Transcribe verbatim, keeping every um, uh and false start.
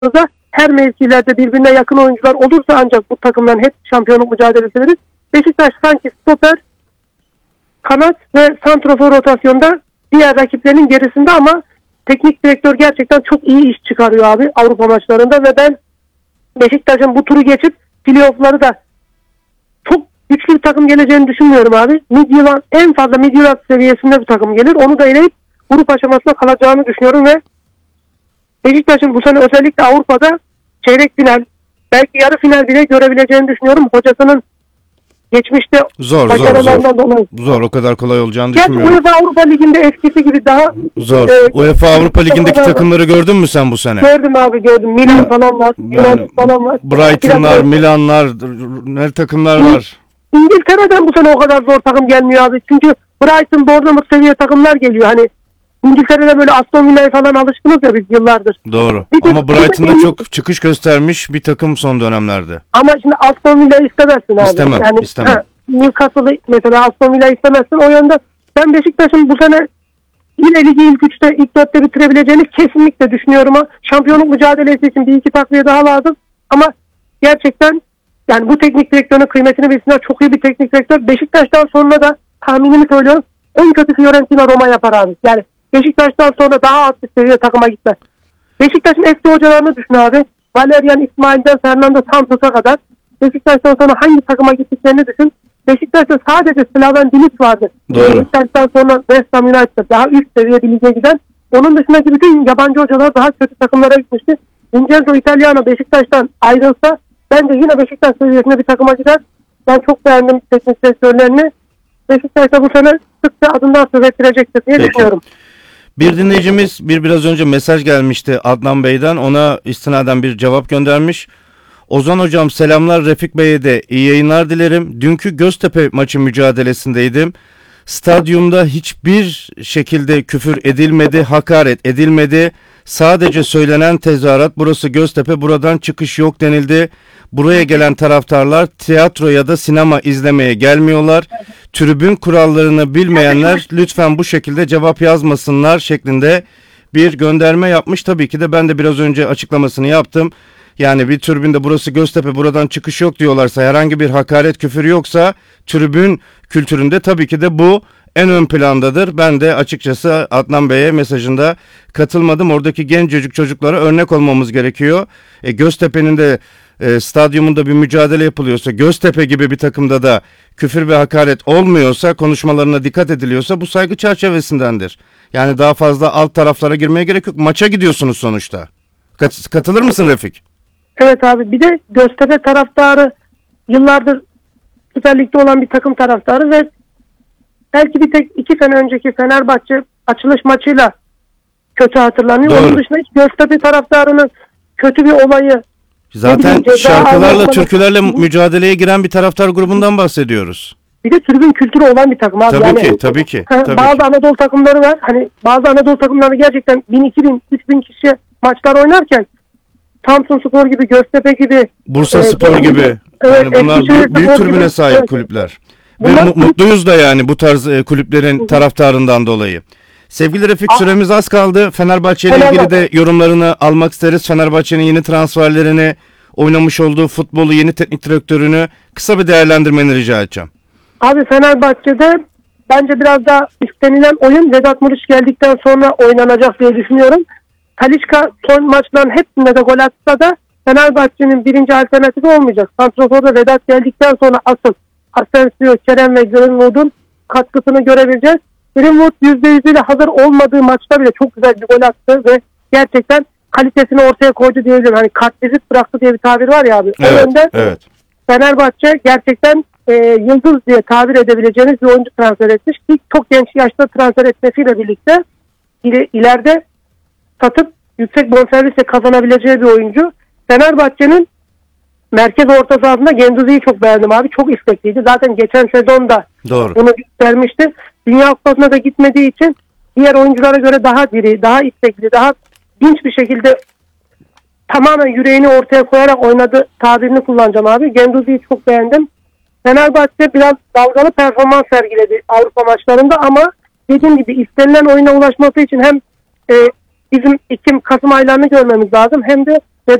baktığımızda her mevkilerde birbirine yakın oyuncular olursa ancak bu takımların hep şampiyonluk mücadelesi verir. Beşiktaş sanki stoper, kanat ve santrafor rotasyonda diğer rakiplerinin gerisinde ama teknik direktör gerçekten çok iyi iş çıkarıyor abi Avrupa maçlarında ve ben Beşiktaş'ın bu turu geçip playoff'ları da çok güçlü bir takım geleceğini düşünmüyorum abi. Midtjylland, en fazla Midtjylland seviyesinde bir takım gelir. Onu da eleyip grup aşamasına kalacağını düşünüyorum ve Beşiktaş'ın bu sene özellikle Avrupa'da çeyrek final, belki yarı final bile görebileceğini düşünüyorum. Hocasının geçmişte zor zor zor. Dolayı. Zor, o kadar kolay olacağını Gerçi düşünmüyorum. UEFA Avrupa Ligi'nde eskisi gibi daha zor. E, UEFA Avrupa Ligi'ndeki kadar... takımları gördün mü sen bu sene? Gördüm abi, gördüm. Milan falan var. Yani, falan var. Brighton'lar, Milan'lar, ne takımlar var? İngiltere'den bu sene o kadar zor takım gelmiyor abi. Çünkü Brighton, Bournemouth seviye takımlar geliyor. Hani İngiltere'de böyle Aston Villa'ya falan alışkınız ya biz yıllardır. Doğru. Bir ama Brighton'da çok çıkış göstermiş bir takım son dönemlerde. Ama şimdi Aston Villa'yı istemezsin abi. İstemem, yani, istemem. Ha, Newcastle'ı mesela Aston Villa'yı istemezsin. O yönde ben Beşiktaş'ın bu sene yine ligi ilk üçte, ilk dörtte bitirebileceğini kesinlikle düşünüyorum. Şampiyonluk mücadelesi için bir iki takviye daha lazım. Ama gerçekten yani bu teknik direktörün kıymetini bilsinler. Çok iyi bir teknik direktör. Beşiktaş'tan sonra da tahminimi söylüyorum. En kötü Fiorentina Roma yapar abi. Yani Beşiktaş'tan sonra daha alt bir seviye takıma gitmez. Beşiktaş'ın eski hocalarını düşün abi. Valerian İsmail'den Fernando Santos'a kadar Beşiktaş'tan sonra hangi takıma gittiklerini düşün. Beşiktaş'ta sadece Slaven Bilic vardı. Beşiktaş'tan sonra West Ham United'da daha üst seviye bir lige giden. Onun dışındaki bütün yabancı hocalar daha kötü takımlara gitmişti. Vincenzo Italiano Beşiktaş'tan ayrılsa bence yine Beşiktaş seviyesinde bir takıma gider. Ben çok beğendim teknik direktörlerini. Beşiktaş'ta bu sene sıkça adından söz ettirecektir diye Peki. düşünüyorum. Bir dinleyicimiz bir biraz önce mesaj gelmişti Adnan Bey'den. Ona istinaden bir cevap göndermiş. Ozan hocam selamlar, Refik Bey'e de iyi yayınlar dilerim. Dünkü Göztepe maçı mücadelesindeydim. Stadyumda hiçbir şekilde küfür edilmedi, hakaret edilmedi. Sadece söylenen tezahürat burası Göztepe, buradan çıkış yok denildi. Buraya gelen taraftarlar tiyatro ya da sinema izlemeye gelmiyorlar. Tribün kurallarını bilmeyenler lütfen bu şekilde cevap yazmasınlar şeklinde bir gönderme yapmış. Tabii ki de ben de biraz önce açıklamasını yaptım. Yani bir tribünde burası Göztepe, buradan çıkış yok diyorlarsa, herhangi bir hakaret, küfür yoksa tribün kültüründe tabii ki de bu en ön plandadır. Ben de açıkçası Adnan Bey'e mesajında katılmadım. Oradaki gencecik çocuklara örnek olmamız gerekiyor. E, Göztepe'nin de e, stadyumunda bir mücadele yapılıyorsa, Göztepe gibi bir takımda da küfür ve hakaret olmuyorsa, konuşmalarına dikkat ediliyorsa bu saygı çerçevesindendir. Yani daha fazla alt taraflara girmeye gerek yok. Maça gidiyorsunuz sonuçta. Kat- katılır mısın Refik? Evet abi, bir de Göztepe taraftarı yıllardır Süper Lig'de olan bir takım taraftarı ve belki bir tek iki sene önceki Fenerbahçe açılış maçıyla kötü hatırlanıyor. Doğru. Onun dışında hiç Göztepe taraftarının kötü bir olayı. Zaten şarkılarla, türkülerle mücadeleye giren bir taraftar grubundan bahsediyoruz. Bir de tribün kültürü olan bir takım abi. Tabii yani, ki, tabii ki. Tabii bazı ki. Anadolu takımları var. Hani bazı Anadolu takımları gerçekten bin, iki bin, üç bin kişi maçlar oynarken Samsunspor gibi, Göztepe gibi, Bursaspor e, gibi. Evet, yani bunlar büyük, büyük tribüne sahip evet. kulüpler. Bunlar, Ve mutluyuz da yani bu tarz kulüplerin hı. taraftarından dolayı. Sevgili Refik, süremiz az kaldı. Fenerbahçe ile ilgili de yorumlarını almak isteriz. Fenerbahçe'nin yeni transferlerini, oynamış olduğu futbolu, yeni teknik direktörünü kısa bir değerlendirmeni rica edeceğim. Abi Fenerbahçe'de bence biraz daha istenilen oyun Vedat Muriç geldikten sonra oynanacak diye düşünüyorum. Talisca son maçların hepsinde de gol atsa da Fenerbahçe'nin birinci alternatifi olmayacak. Santrafor'da Vedat geldikten sonra asıl Asensio, Kerem ve Greenwood'un katkısını görebileceğiz. Greenwood yüzde yüzüyle hazır olmadığı maçta bile çok güzel bir gol attı ve gerçekten kalitesini ortaya koydu diyebilirim. Hani kartvizit bıraktı diye bir tabir var ya abi. Evet, o yönde evet. Fenerbahçe gerçekten e, yıldız diye tabir edebileceğiniz bir oyuncu transfer etmiş. İlk çok genç yaşta transfer etmesiyle birlikte il, ileride satıp yüksek bonservisle kazanabileceği bir oyuncu. Fenerbahçe'nin merkez orta sahasında Genduzi'yi çok beğendim abi. Çok istekliydi. Zaten geçen sezon da Doğru. bunu göstermişti. Dünya Kupası'na da gitmediği için diğer oyunculara göre daha diri, daha istekli, daha dinç bir şekilde tamamen yüreğini ortaya koyarak oynadı tabirini kullanacağım abi. Genduzi'yi çok beğendim. Fenerbahçe biraz dalgalı performans sergiledi Avrupa maçlarında ama dediğim gibi istenilen oyuna ulaşması için hem e, bizim Ekim Kasım aylarını görmemiz lazım hem de